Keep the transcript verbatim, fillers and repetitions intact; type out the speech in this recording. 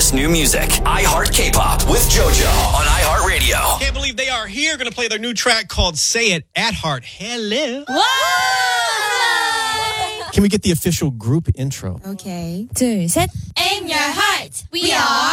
best new music. iHeart K-Pop with JoJo on iHeartRadio. Can't believe they are here. Going to play their new track called Say It at Heart. Hello. Whoa! Can we get the official group intro? Okay. 둘, 셋. In your heart, we are